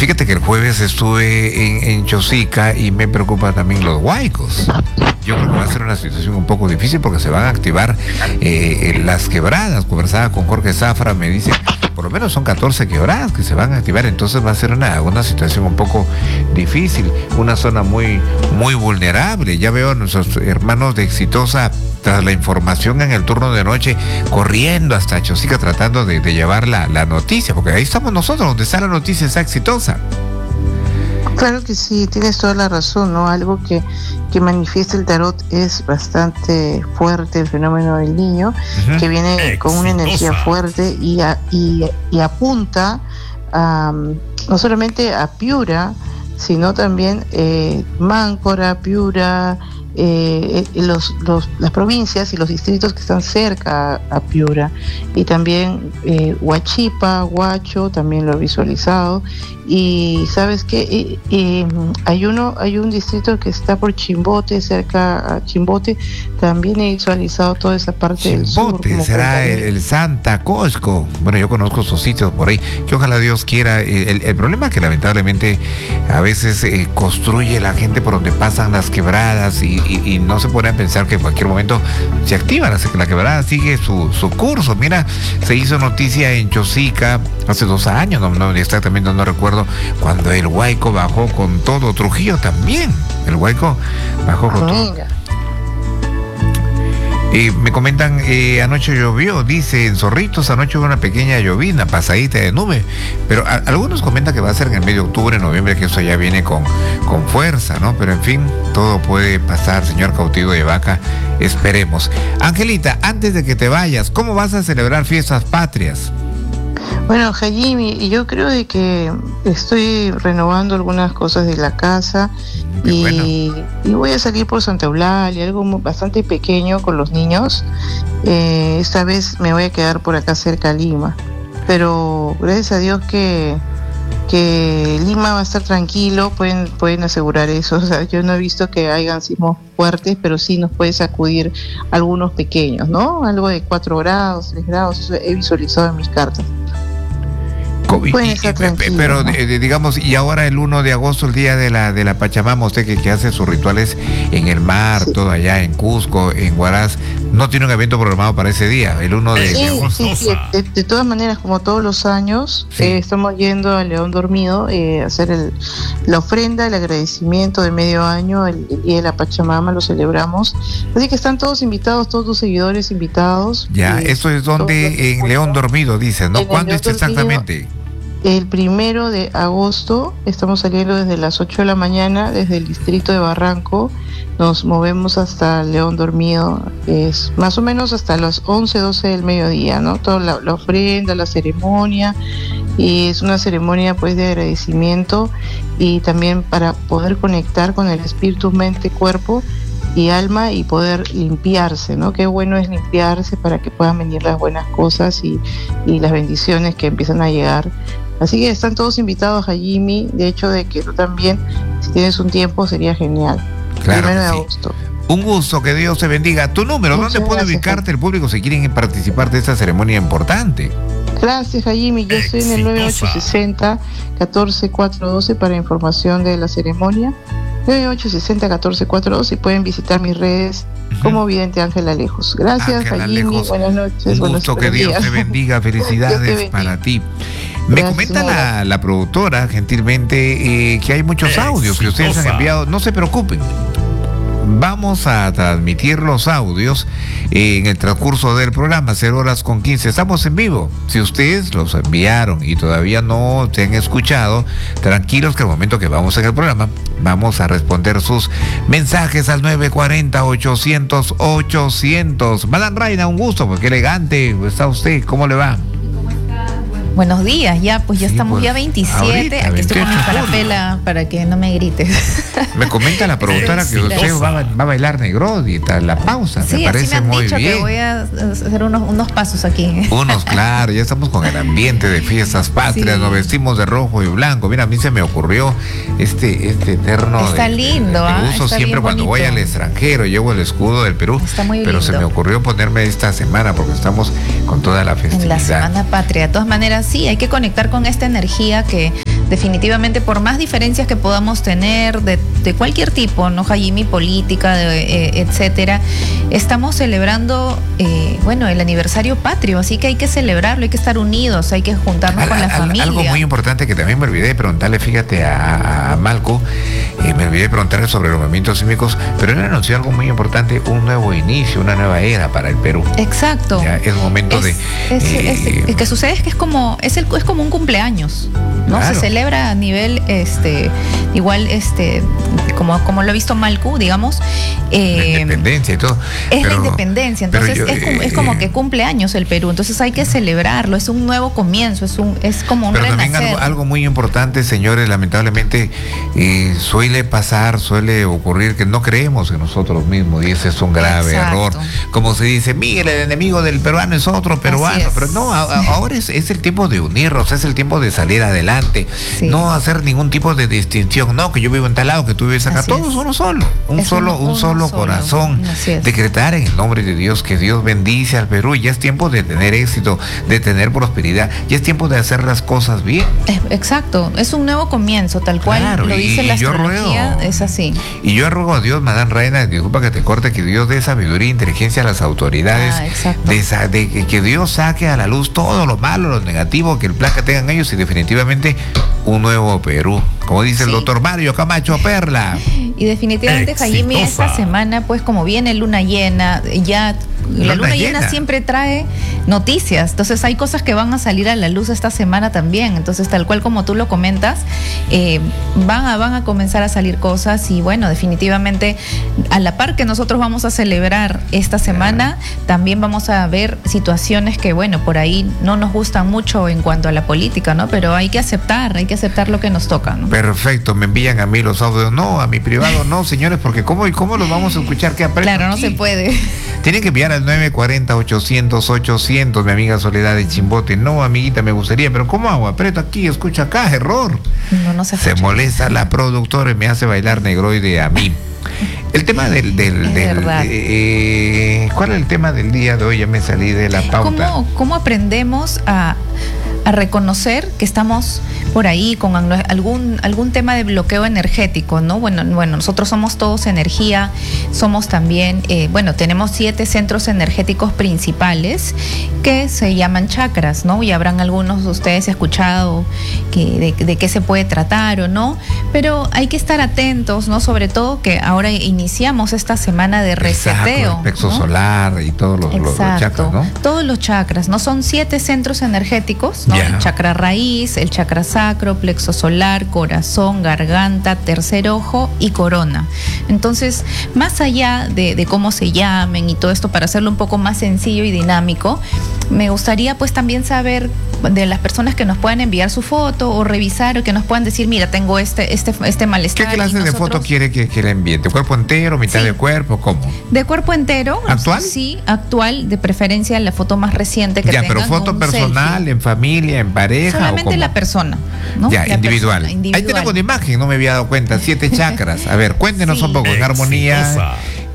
Fíjate que el jueves estuve en Chosica y me preocupa también los huaicos. Yo creo que va a ser una situación un poco difícil porque se van a activar las quebradas. Conversaba con Jorge Zafra, me dice, por lo menos son 14 quebradas que se van a activar, entonces va a ser una situación un poco difícil, una zona muy, muy vulnerable. Ya veo a nuestros hermanos de Exitosa, tras la información en el turno de noche, corriendo hasta Chosica tratando de llevar la noticia, porque ahí estamos nosotros, donde está la noticia está Exitosa. Claro que sí, tienes toda la razón, ¿no? Algo que manifiesta el tarot es bastante fuerte, el fenómeno del niño, que viene con una energía fuerte y apunta no solamente a Piura, sino también Máncora, Piura, las provincias y los distritos que están cerca a Piura, y también Huachipa, Huacho, también lo he visualizado. Y sabes que hay un distrito que está por Chimbote, cerca a Chimbote, también he visualizado toda esa parte del sur. Chimbote será el Santa Cosco. Bueno, yo conozco esos sitios por ahí, que ojalá Dios quiera. El problema es que lamentablemente a veces construye la gente por donde pasan las quebradas y no se pone a pensar que en cualquier momento se activa la quebrada, sigue su curso. Mira, se hizo noticia en Chosica hace 2 años, no exactamente, no recuerdo, cuando el Huayco bajó con todo. Trujillo también, el Huayco bajó con todo. Me comentan, anoche llovió, dice en Zorritos, anoche hubo una pequeña llovina, pasadita de nube, pero algunos comentan que va a ser en el mes de octubre, noviembre, que eso ya viene con fuerza, ¿no? Pero en fin, todo puede pasar, señor cautivo de vaca, esperemos. Angelita, antes de que te vayas, ¿cómo vas a celebrar fiestas patrias? Bueno, Jaime, yo creo de que estoy renovando algunas cosas de la casa y voy a salir por Santa Eulalia, algo bastante pequeño con los niños. Esta vez me voy a quedar por acá cerca de Lima, pero gracias a Dios que Lima va a estar tranquilo, pueden asegurar eso. O sea, yo no he visto que hayan sismos fuertes, pero sí nos puede sacudir algunos pequeños, ¿no? Algo de 4 grados, 3 grados, eso he visualizado en mis cartas. Pero digamos, y ahora el 1 de agosto, el día de la Pachamama, usted que hace sus rituales en el mar, sí, todo allá en Cusco, en Huaraz, ¿no tiene un evento programado para ese día, el 1 de agosto? Sí. De todas maneras, como todos los años, sí, estamos yendo a León Dormido a hacer la ofrenda, el agradecimiento de medio año, el día de la Pachamama, lo celebramos. Así que están todos invitados, todos tus seguidores invitados. Ya, eso es donde en León Dormido, dices, ¿no? ¿Cuándo está exactamente? El 1 de agosto estamos saliendo desde las 8 de la mañana, desde el distrito de Barranco, nos movemos hasta León Dormido, es más o menos hasta las 11, 12 del mediodía, ¿no? Toda la ofrenda, la ceremonia, y es una ceremonia pues de agradecimiento y también para poder conectar con el espíritu, mente, cuerpo y alma y poder limpiarse, ¿no? Qué bueno es limpiarse para que puedan venir las buenas cosas y las bendiciones que empiezan a llegar. Así que están todos invitados a Jimmy, de hecho de que tú también, si tienes un tiempo, sería genial. Claro, 1 de agosto. Un gusto, que Dios te bendiga. Tu número, ¿dónde puede ubicarte el público si quieren participar de esta ceremonia importante? Gracias, Jaime. Yo estoy en el 9860-14412 para información de la ceremonia. 9860-14412 y pueden visitar mis redes como Vidente Ángela Lejos. Gracias, Jaime. Buenas noches. Un gusto, que Dios te bendiga. Felicidades para ti. Me comenta la productora gentilmente que hay muchos audios que ustedes han enviado. No se preocupen, vamos a transmitir los audios en el transcurso del programa, 0:15. Estamos en vivo. Si ustedes los enviaron y todavía no te han escuchado, tranquilos que al momento que vamos en el programa vamos a responder sus mensajes al 940-800-800. Madame Reina, un gusto, porque elegante está usted. ¿Cómo le va? Buenos días, ya estamos ya 27, aquí estoy con mi palapela para que no me grites. Me comenta la productora que usted va a bailar Negroni, la pausa, sí, me parece muy bien. Sí, me han dicho que voy a hacer unos pasos aquí. Claro, ya estamos con el ambiente de fiestas patrias, sí. Nos vestimos de rojo y blanco. Mira, a mí se me ocurrió este eterno. Está lindo, uso siempre cuando voy al extranjero, llevo el escudo del Perú. Está muy pero lindo. Se me ocurrió ponerme esta semana porque estamos con toda la festividad. En la Semana Patria, de todas maneras. Sí, hay que conectar con esta energía que definitivamente, por más diferencias que podamos tener de cualquier tipo, ¿no, Jaime? Política, etcétera, estamos celebrando, el aniversario patrio, así que hay que celebrarlo, hay que estar unidos, hay que juntarnos con la familia. Algo muy importante que también me olvidé de preguntarle, fíjate, a Malco, me olvidé de preguntarle sobre los movimientos sísmicos, pero él anunció algo muy importante, un nuevo inicio, una nueva era para el Perú. Exacto. Ya es momento el que sucede es que es como un cumpleaños, ¿no? Claro. Se celebra a nivel igual como lo ha visto Malcu, digamos, la independencia y todo. La independencia, entonces es como que cumple años el Perú, entonces hay que celebrarlo, es un nuevo comienzo, es como un renacer. Pero también algo muy importante, señores, lamentablemente suele ocurrir que no creemos en nosotros mismos, y ese es un grave error. Como se dice, Miguel, el enemigo del peruano es otro peruano, pero no, ahora es el tiempo de unirnos, es el tiempo de salir adelante, no hacer ningún tipo de distinción, no, que yo vivo en tal lado, que tú vives acá, todos uno solo, un solo corazón, decretar en el nombre de Dios que Dios bendice al Perú, y ya es tiempo de tener éxito, de tener prosperidad, ya es tiempo de hacer las cosas bien. Exacto, es un nuevo comienzo, tal cual lo dice la astrología, es así. Y yo ruego a Dios, Madame Reina, disculpa que te corte, que Dios dé sabiduría e inteligencia a las autoridades, de que Dios saque a la luz todo lo malo, lo negativo, que el plan que tengan ellos, y definitivamente un nuevo Perú, como dice el doctor Mario Camacho Perla. Y definitivamente, Jaime, esta semana, pues como viene luna llena, la luna llena siempre trae noticias, entonces hay cosas que van a salir a la luz esta semana también, entonces tal cual como tú lo comentas, van a comenzar a salir cosas, y bueno, definitivamente a la par que nosotros vamos a celebrar esta semana, también vamos a ver situaciones que por ahí no nos gustan mucho en cuanto a la política, ¿no? Pero hay que aceptar lo que nos toca, ¿no? Perfecto, me envían a mí los audios, no, a mi privado no, señores, porque ¿cómo los vamos a escuchar? ¿Qué aprendo? Claro, no se puede. Tienen que enviar al 940-800-800, mi amiga Soledad de Chimbote. No, amiguita, me gustaría, pero ¿cómo hago? Aprieto aquí, escucha acá, error. No se molesta la productora y me hace bailar negroide a mí. El tema ¿cuál es el tema del día de hoy? Ya me salí de la pauta. ¿Cómo aprendemos a reconocer que estamos por ahí con algún tema de bloqueo energético, ¿no? Bueno, nosotros somos todos energía, somos también, tenemos 7 centros energéticos principales que se llaman chakras, ¿no? Y habrán algunos de ustedes escuchado de qué se puede tratar o no, pero hay que estar atentos, ¿no? Sobre todo que ahora iniciamos esta semana de reseteo. El plexo solar y todos los chakras, ¿no? Todos los chakras, ¿no? Son 7 centros energéticos, ¿no? El chakra raíz, el chakra sacro, plexo solar, corazón, garganta, tercer ojo y corona. Entonces, más allá de cómo se llamen y todo esto, para hacerlo un poco más sencillo y dinámico, me gustaría pues también saber de las personas que nos puedan enviar su foto o revisar, o que nos puedan decir, mira, tengo este malestar. ¿Qué clase de foto quiere que le envíe? ¿De cuerpo entero, mitad de cuerpo? ¿Cómo? De cuerpo entero. ¿Actual? Sí, actual, de preferencia la foto más reciente que tengan. Pero foto personal, selfie. En familia, en pareja. Solamente la persona, ¿no? Ya, la individual. Persona, individual. Ahí tenemos una imagen, no me había dado cuenta, 7 chakras. A ver, cuéntenos un poco, en armonía,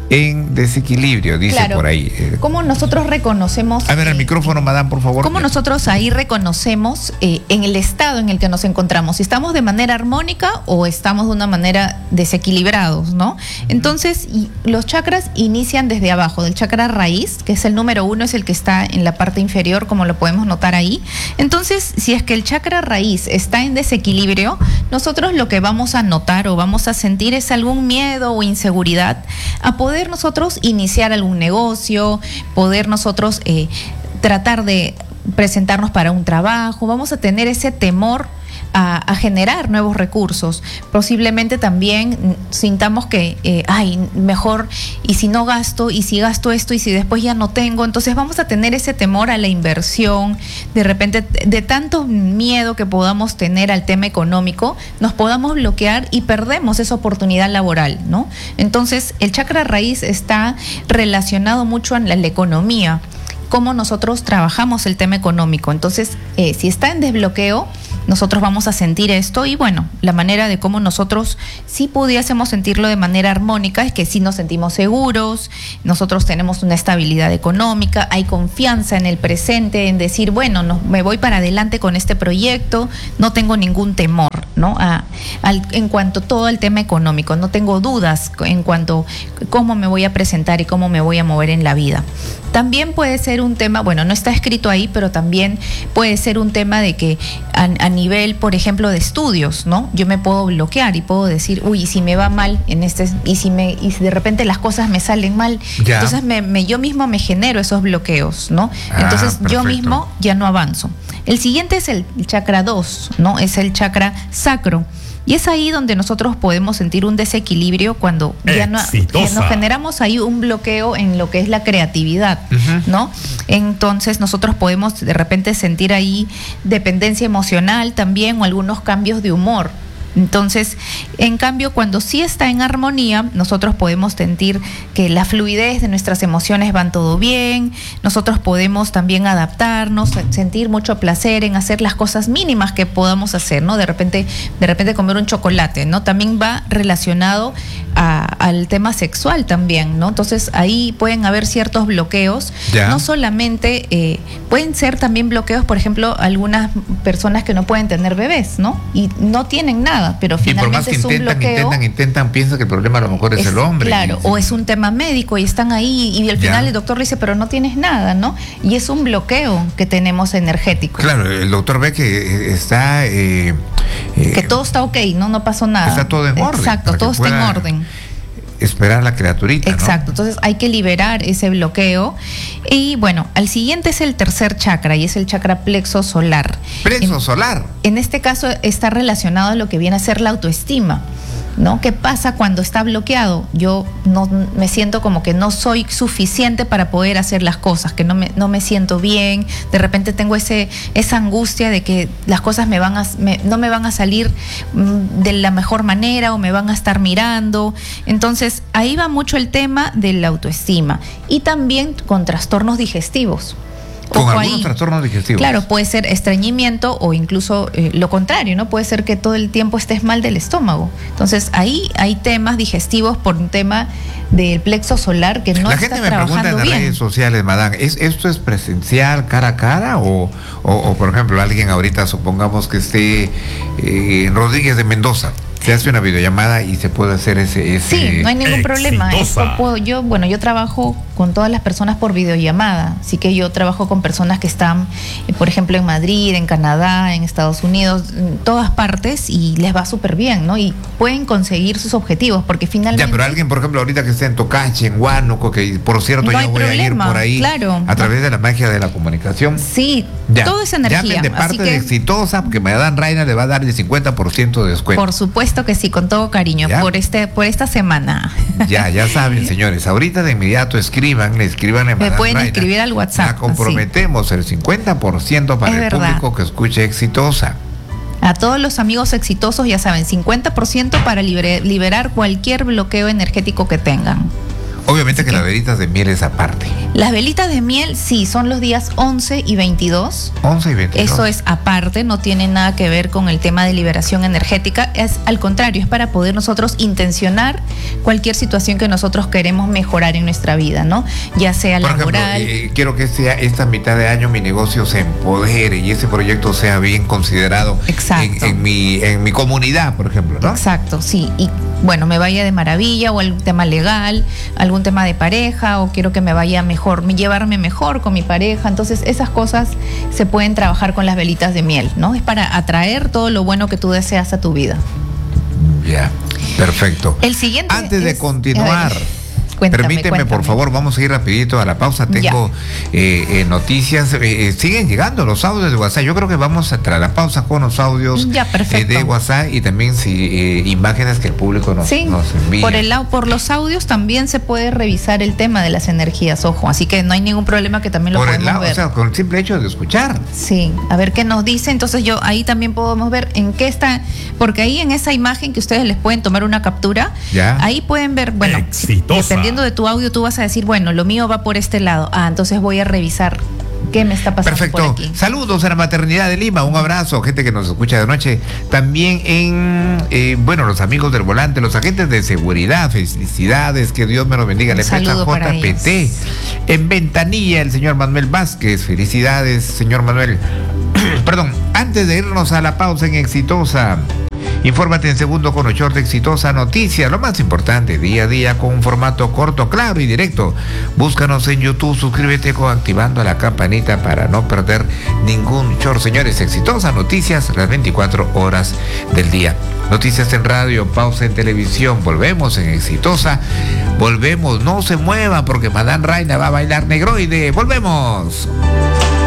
en desequilibrio, dice por ahí. ¿Cómo nosotros reconocemos? A ver, el micrófono, madame, por favor. ¿Cómo nosotros ahí reconocemos en el estado en el que nos encontramos? Si estamos de manera armónica o estamos de una manera desequilibrados, ¿no? Entonces, los chakras inician desde abajo, del chakra raíz, que es el número 1, es el que está en la parte inferior, como lo podemos notar ahí. Entonces, si es que el chakra raíz está en desequilibrio, nosotros lo que vamos a notar o vamos a sentir es algún miedo o inseguridad a poder nosotros iniciar algún negocio, poder nosotros tratar de presentarnos para un trabajo, vamos a tener ese temor a generar nuevos recursos. Posiblemente también sintamos que, mejor, y si no gasto, y si gasto esto, y si después ya no tengo, entonces vamos a tener ese temor a la inversión, de repente, de tanto miedo que podamos tener al tema económico, nos podamos bloquear y perdemos esa oportunidad laboral, ¿no? Entonces, el chakra raíz está relacionado mucho a la economía, cómo nosotros trabajamos el tema económico. Entonces, si está en desbloqueo, nosotros vamos a sentir esto, y bueno, la manera de cómo nosotros sí pudiésemos sentirlo de manera armónica es que sí nos sentimos seguros, nosotros tenemos una estabilidad económica, hay confianza en el presente, en decir, bueno, me voy para adelante con este proyecto, no tengo ningún temor, ¿no? En cuanto a todo el tema económico. No tengo dudas en cuanto a cómo me voy a presentar y cómo me voy a mover en la vida. También puede ser un tema, bueno, no está escrito ahí, pero también puede ser un tema de que a nivel, por ejemplo, de estudios, ¿no? Yo me puedo bloquear y puedo decir, uy, y si me va mal en y si de repente las cosas me salen mal, ya. Entonces yo mismo me genero esos bloqueos, ¿no? Entonces perfecto. yo mismo ya no avanzo. El siguiente es el chakra 2, ¿no? Es el chakra sacro. Y es ahí donde nosotros podemos sentir un desequilibrio cuando ya nos generamos ahí un bloqueo en lo que es la creatividad, ¿no? Entonces nosotros podemos de repente sentir ahí dependencia emocional también o algunos cambios de humor. Entonces, en cambio, cuando sí está en armonía, nosotros podemos sentir que la fluidez de nuestras emociones van todo bien, nosotros podemos también adaptarnos, sentir mucho placer en hacer las cosas mínimas que podamos hacer, ¿no? De repente comer un chocolate, ¿no? También va relacionado al tema sexual también, ¿no? Entonces, ahí pueden haber ciertos bloqueos, ya. No solamente, pueden ser también bloqueos, por ejemplo, algunas personas que no pueden tener bebés, ¿no? Y no tienen nada. Pero finalmente y por más que es un bloqueo. intentan, piensan que el problema a lo mejor es el hombre. Claro, o es un tema médico y están ahí y al final el doctor le dice, pero no tienes nada, ¿no? Y es un bloqueo que tenemos energético. Claro, el doctor ve que está... que todo está ok, no pasó nada. Está todo en orden. Exacto, todo está en orden. Esperar la criaturita. Exacto, ¿no? Entonces hay que liberar ese bloqueo. Y bueno, al siguiente es el tercer chakra y es el chakra plexo solar. Plexo solar. En este caso está relacionado a lo que viene a ser la autoestima, ¿no? ¿Qué pasa cuando está bloqueado? Yo no me siento como que no soy suficiente para poder hacer las cosas, que no me siento bien, de repente tengo esa angustia de que las cosas no me van a salir de la mejor manera o me van a estar mirando. Entonces, ahí va mucho el tema de la autoestima y también con trastornos digestivos. Con algunos trastornos digestivos. Claro, puede ser estreñimiento o incluso lo contrario, ¿no? Puede ser que todo el tiempo estés mal del estómago. Entonces, ahí hay temas digestivos por un tema del plexo solar que no está trabajando bien. La gente me pregunta en las redes sociales, Madame, ¿esto es presencial, cara a cara? O por ejemplo, alguien ahorita, supongamos que esté en Rodríguez de Mendoza, se hace una videollamada y se puede hacer ese sí, no hay ningún problema. Yo trabajo con todas las personas por videollamada, así que yo trabajo con personas que están, por ejemplo, en Madrid, en Canadá, en Estados Unidos, en todas partes, y les va súper bien, ¿no? Y pueden conseguir sus objetivos, porque finalmente... Ya, pero alguien, por ejemplo, ahorita que esté en Tocache, en Huánuco, que por cierto no yo voy a ir por ahí, claro, a través de la magia de la comunicación. Sí, todo es energía. Llamen de parte de Exitosa, porque Madame Reina le va a dar el 50% de descuento. Por supuesto que sí, con todo cariño, por esta semana. Ya saben, señores, ahorita de inmediato escríbanle me pueden escribir al WhatsApp. La comprometemos el 50% para el público que escuche Exitosa. A todos los amigos exitosos, ya saben, 50% para liberar cualquier bloqueo energético que tengan. Obviamente que las velitas de miel es aparte. Las velitas de miel, sí, son los días 11 y 22. 11 y 22. Eso es aparte, no tiene nada que ver con el tema de liberación energética. Es al contrario, es para poder nosotros intencionar cualquier situación que nosotros queremos mejorar en nuestra vida, ¿no? Ya sea por laboral. Ejemplo, quiero que esta mitad de año mi negocio se empodere y ese proyecto sea bien considerado en mi comunidad, por ejemplo, ¿no? Exacto, sí. Y bueno, me vaya de maravilla, o algún tema legal, algún tema de pareja, o quiero que me vaya mejor, llevarme mejor con mi pareja. Entonces esas cosas se pueden trabajar con las velitas de miel, ¿no? Es para atraer todo lo bueno que tú deseas a tu vida. Ya, perfecto. El siguiente antes de continuar, permíteme, por favor, vamos a ir rapidito a la pausa. Tengo noticias. Siguen llegando los audios de WhatsApp. Yo creo que vamos a traer la pausa con los audios de WhatsApp y también imágenes que el público nos envía. Por los audios también se puede revisar el tema de las energías, ojo. Así que no hay ningún problema, que también lo podemos ver. O sea, con el simple hecho de escuchar. Sí, a ver qué nos dice. Entonces ahí también podemos ver en qué está, porque ahí en esa imagen que ustedes les pueden tomar una captura, ahí pueden ver, dependiendo de tu audio, tú vas a decir, bueno, lo mío va por este lado. Entonces voy a revisar qué me está pasando. Perfecto. Por aquí. Saludos a la maternidad de Lima, un abrazo, gente que nos escucha de noche. También los amigos del volante, los agentes de seguridad, felicidades, que Dios me los bendiga. La empresa JPT. En Ventanilla, el señor Manuel Vázquez, felicidades, señor Manuel. Perdón, antes de irnos a la pausa en Exitosa, Infórmate en segundo con los shorts de Exitosa Noticias, lo más importante, día a día con un formato corto, claro y directo. Búscanos en YouTube, suscríbete activando la campanita para no perder ningún short. Señores, Exitosa Noticias, las 24 horas del día. Noticias en radio, pausa en televisión, volvemos en Exitosa, volvemos, no se mueva porque Madame Reina va a bailar negroide, volvemos.